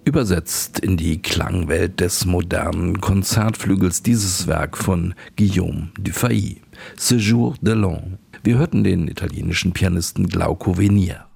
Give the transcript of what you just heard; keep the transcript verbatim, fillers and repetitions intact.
Übersetzt in die Klangwelt des modernen Konzertflügels dieses Werk von Guillaume Dufay, Séjour de l'An. Wir hörten den italienischen Pianisten Glauco Venier.